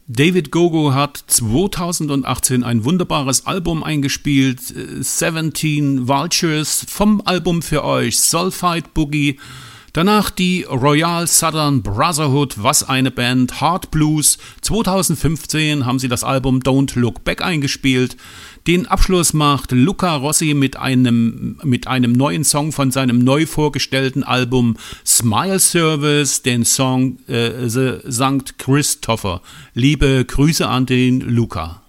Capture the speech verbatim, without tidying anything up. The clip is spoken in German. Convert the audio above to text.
David Gogo hat zweitausendachtzehn ein wunderbares Album eingespielt, siebzehn Vultures, vom Album für euch Sulfide Boogie. Danach die Royal Southern Brotherhood, was eine Band, Hard Blues. zweitausendfünfzehn haben sie das Album Don't Look Back eingespielt. Den Abschluss macht Luca Rossi mit einem, mit einem neuen Song von seinem neu vorgestellten Album Smile Service, den Song äh, Sankt Christopher. Liebe Grüße an den Luca.